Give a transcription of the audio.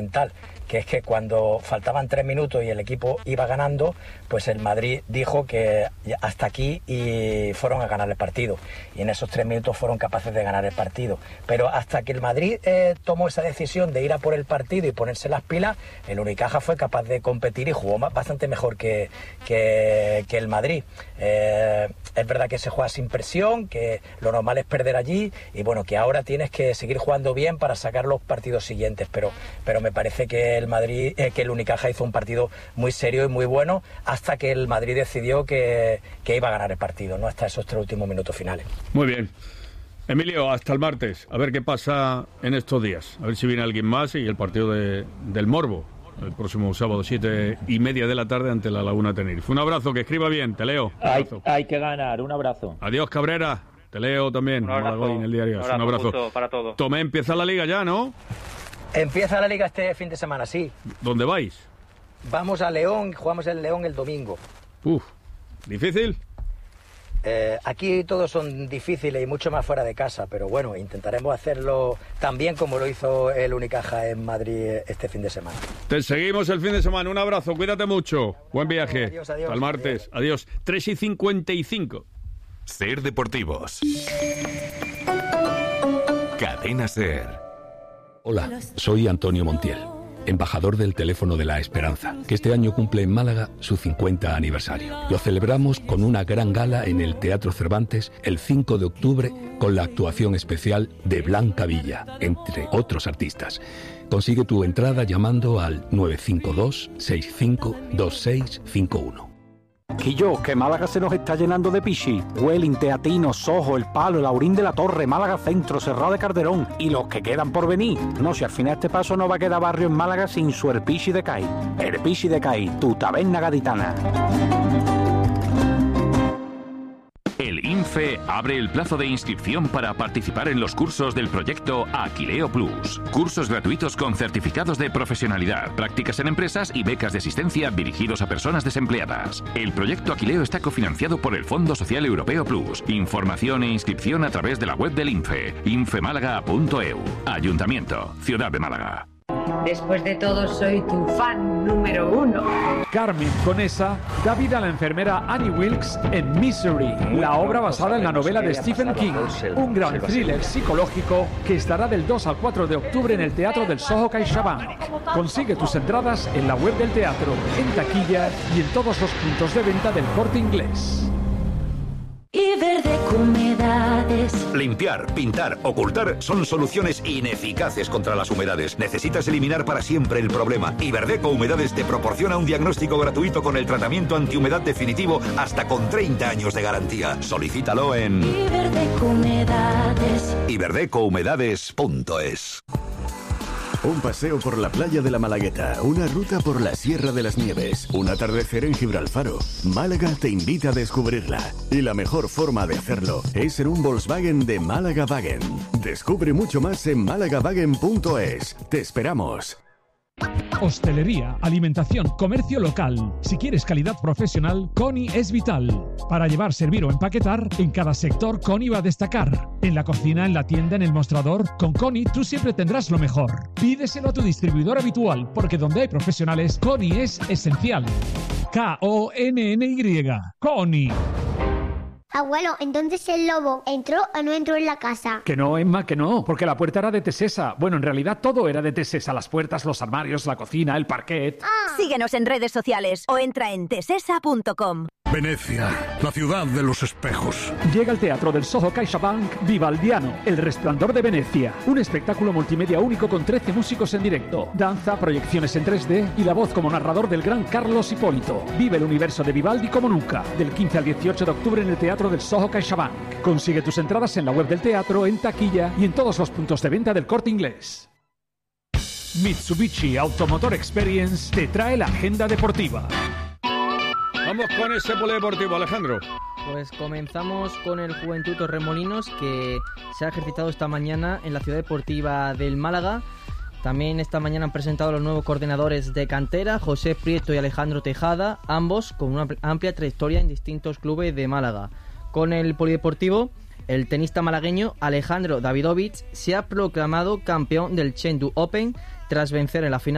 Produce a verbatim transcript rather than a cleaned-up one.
fundamental, que es que cuando faltaban tres minutos y el equipo iba ganando, pues el Madrid dijo que hasta aquí y fueron a ganar el partido. Y en esos tres minutos fueron capaces de ganar el partido. Pero hasta que el Madrid eh, tomó esa decisión de ir a por el partido y ponerse las pilas, el Unicaja fue capaz de competir y jugó bastante mejor que, que, que el Madrid. Eh, es verdad que se juega sin presión, que lo normal es perder allí y bueno, que ahora tienes que seguir jugando bien para sacar los partidos siguientes, pero, pero me parece que el Madrid, eh, que el Unicaja hizo un partido muy serio y muy bueno hasta que el Madrid decidió que, que iba a ganar el partido, ¿no? Hasta esos tres últimos minutos finales. Muy bien. Emilio, hasta el martes. A ver qué pasa en estos días. A ver si viene alguien más y el partido de, del Morbo. El próximo sábado, siete y media de la tarde, ante la Laguna Tenerife. Un abrazo, que escriba bien, te leo. Hay, hay que ganar, un abrazo. Adiós, Cabrera. Te leo también. Un abrazo, en el diario. un abrazo, un abrazo. para todos. Tomé, empieza la liga ya, ¿no? Empieza la liga este fin de semana, sí. ¿Dónde vais? Vamos a León, jugamos el León el domingo. Uf, ¿difícil? Eh, aquí todos son difíciles y mucho más fuera de casa, pero bueno, intentaremos hacerlo tan bien como lo hizo el Unicaja en Madrid este fin de semana. Te seguimos el fin de semana, un abrazo, cuídate mucho, buen viaje. Adiós, adiós. Hasta el martes, adiós. adiós. tres y cincuenta y cinco. Ser Deportivos. Cadena Ser. Hola, soy Antonio Montiel, embajador del Teléfono de la Esperanza, que este año cumple en Málaga su cincuenta aniversario. Lo celebramos con una gran gala en el Teatro Cervantes el cinco de octubre con la actuación especial de Blanca Villa, entre otros artistas. Consigue tu entrada llamando al nueve cinco dos, seis cinco dos seis cinco uno. Quillo, que Málaga se nos está llenando de pichi. Welling, Teatino, Sojo, El Palo, Laurín de la Torre, Málaga Centro, Serrao de Calderón y los que quedan por venir. No, si al final este paso no va a quedar barrio en Málaga sin su El Pichi de Cai. El Pichi de Cai, tu taberna gaditana. El INFE abre el plazo de inscripción para participar en los cursos del proyecto Aquileo Plus. Cursos gratuitos con certificados de profesionalidad, prácticas en empresas y becas de asistencia dirigidos a personas desempleadas. El proyecto Aquileo está cofinanciado por el Fondo Social Europeo Plus. Información e inscripción a través de la web del INFE, infemálaga punto e u. Ayuntamiento, Ciudad de Málaga. Después de todo, soy tu fan número uno. Carmen Conesa da vida a la enfermera Annie Wilkes en Misery, la obra basada en la novela de Stephen King, un gran thriller psicológico que estará del dos al cuatro de octubre en el Teatro del Soho CaixaBank. Consigue tus entradas en la web del teatro, en taquilla y en todos los puntos de venta del Corte Inglés. Iberdeco Humedades. Limpiar, pintar, ocultar son soluciones ineficaces contra las humedades. Necesitas eliminar para siempre el problema. Iberdeco Humedades te proporciona un diagnóstico gratuito con el tratamiento antihumedad definitivo hasta con treinta años de garantía. Solicítalo en Iberdeco Humedades. iberdeco humedades punto es. Un paseo por la playa de la Malagueta, una ruta por la Sierra de las Nieves, un atardecer en Gibralfaro. Málaga te invita a descubrirla. Y la mejor forma de hacerlo es en un Volkswagen de Málaga Wagen. Descubre mucho más en málaga wagen punto es. Te esperamos. Hostelería, alimentación, comercio local. Si quieres calidad profesional, Coni es vital. Para llevar, servir o empaquetar, en cada sector Coni va a destacar. En la cocina, en la tienda, en el mostrador, con Coni tú siempre tendrás lo mejor. Pídeselo a tu distribuidor habitual, porque donde hay profesionales, Coni es esencial. K O N N Y. Coni. Abuelo, entonces el lobo entró o no entró en la casa. Que no, Emma, que no, porque la puerta era de Tesesa. Bueno, en realidad todo era de Tesesa, las puertas, los armarios, la cocina, el parquet. Ah. Síguenos en redes sociales o entra en tesesa punto com. Venecia, la ciudad de los espejos. Llega al Teatro del Soho CaixaBank Vivaldiano, El Resplandor de Venecia. Un espectáculo multimedia único con trece músicos en directo, danza, proyecciones en tres D y la voz como narrador del gran Carlos Hipólito. Vive el universo de Vivaldi como nunca. Del quince al dieciocho de octubre en el Teatro del Soho CaixaBank. Consigue tus entradas en la web del teatro, en taquilla y en todos los puntos de venta del Corte Inglés. Mitsubishi Automotor Experience te trae la agenda deportiva. Vamos con ese polideportivo, Alejandro. Pues comenzamos con el Juventud Torremolinos, que se ha ejercitado esta mañana en la Ciudad Deportiva del Málaga. También esta mañana han presentado los nuevos coordinadores de cantera, José Prieto y Alejandro Tejada, ambos con una amplia trayectoria en distintos clubes de Málaga. Con el polideportivo, el tenista malagueño Alejandro Davidovich se ha proclamado campeón del Chengdu Open tras vencer en la final